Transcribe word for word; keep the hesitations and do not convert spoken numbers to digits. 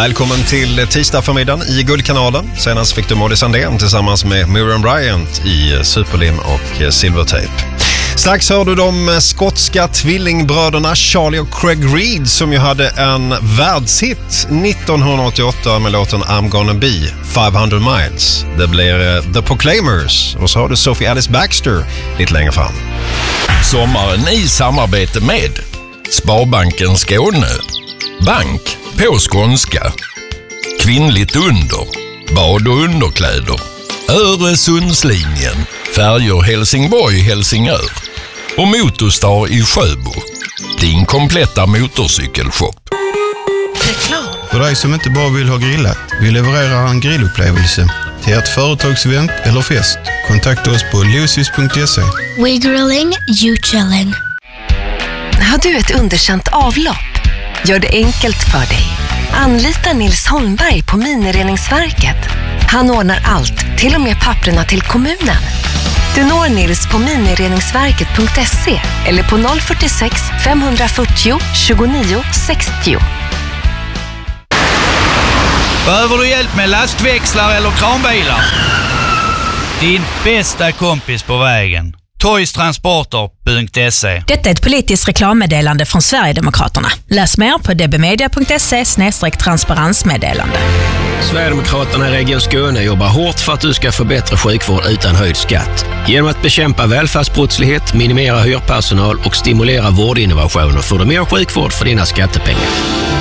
Välkommen till tisdag förmiddagen i Guldkanalen. Senast fick du Molly Sandén tillsammans med Miriam Bryant i Superlim och Silvertape. Strax hör du de skotska tvillingbröderna Charlie och Craig Reed som ju hade en världshit nittonhundraåttioåtta med låten I'm gonna be five hundred miles. Det blir The Proclaimers och så har du Sophie Alice Baxter lite längre fram. Sommaren i samarbete med Sparbanken Skåne, bank på skånska, kvinnligt under, bad och underkläder, Öresundslinjen, färjor Helsingborg-Helsingör och Motorstar i Sjöbo, din kompletta motorcykelshop. För dig som inte bara vill ha grillat, vi levererar en grillupplevelse till ett företagsevent eller fest. Kontakta oss på lucis punkt se. We grilling, you chilling. Har du ett underkänt avlopp? Gör det enkelt för dig. Anlita Nils Holmberg på Minireningsverket. Han ordnar allt, till och med papperna till kommunen. Du når Nils på minireningsverket punkt se eller på noll fyrtiosex femhundrafyrtio tjugonio sextio. Behöver du hjälp med lastväxlar eller kranbilar? Din bästa kompis på vägen. toys transporter punkt se. Detta är ett politiskt reklammeddelande från Sverigedemokraterna. Läs mer på dbmedia punkt se snedstreck transparensmeddelande. Sverigedemokraterna i Region Skåne jobbar hårt för att du ska få bättre sjukvård utan höjd skatt. Genom att bekämpa välfärdsbrottslighet, minimera hyrpersonal och stimulera vårdinnovationer får du mer sjukvård för dina skattepengar.